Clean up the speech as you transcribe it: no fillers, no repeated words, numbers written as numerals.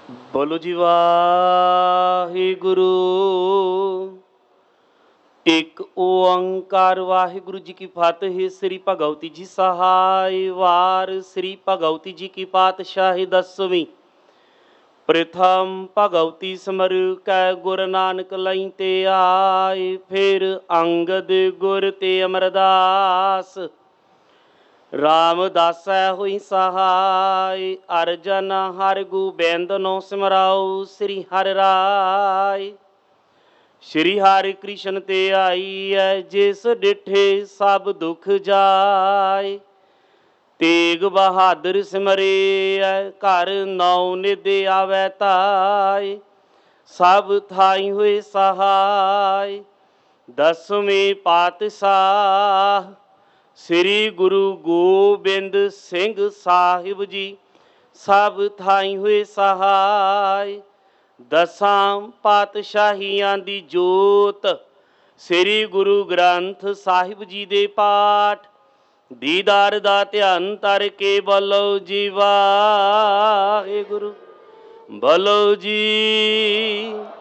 ਬੋਲੋ ਜੀ ਵਾਹਿਗੁਰੂ। ਇੱਕ ਓੰਕਾਰ ਵਾਹਿਗੁਰੂ ਜੀ ਕੀ ਫਤਿਹ। ਸ੍ਰੀ ਭਗਵਤੀ ਜੀ ਸਹਾਇ ਵਾਰ ਸ੍ਰੀ ਭਗਵਤੀ ਜੀ ਕੀ ਪਾਤਸ਼ਾਹੀ ਦਸਵੀਂ। ਪ੍ਰਥਮ ਭਗਵਤੀ ਸਿਮਰ ਕੈ ਗੁਰ ਨਾਨਕ ਲਈ ਤੇ ਆਏ। ਫਿਰ ਅੰਗਦ ਗੁਰ ਤੇ ਅਮਰਦਾਸ ਰਾਮਦਾਸੈ ਹੋਈ ਸਹਾਇ। ਅਰਜਨ ਹਰਿ ਗੋਬਿੰਦ ਨੋ ਸਿਮਰਾਉ ਸ੍ਰੀ ਹਰਿ ਰਾਇ। ਸ਼੍ਰੀ ਹਰਿ ਕ੍ਰਿਸ਼ਨ ਤੇ ਆਈਐ ਜਿਸ ਡਿਠੇ ਸਭ ਦੁਖ ਜਾਏ। ਤੇਗ ਬਹਾਦਰ ਸਿਮਰੇਐ ਘਰ ਨੌ ਨਿਧ ਆਵੈ ਤਾਏ। ਸਭ ਥਾਈ ਹੋਏ ਸਹਾਇ। ਦਸਵੇਂ ਪਾਤਸ਼ਾਹ ਸ੍ਰੀ ਗੁਰੂ ਗੋਬਿੰਦ ਸਿੰਘ ਸਾਹਿਬ ਜੀ ਸਭ ਥਾਈ ਹੋਏ ਸਹਾਇ। ਦਸਾਂ ਪਾਤਸ਼ਾਹੀਆਂ ਦੀ ਜੋਤ ਸ੍ਰੀ ਗੁਰੂ ਗ੍ਰੰਥ ਸਾਹਿਬ ਜੀ ਦੇ ਪਾਠ ਦੀਦਾਰ ਦਾ ਧਿਆਨ ਧਰ ਕੇ ਬੋਲੋ ਜੀ ਵਾਹਿਗੁਰੂ। ਬੋਲੋ ਜੀ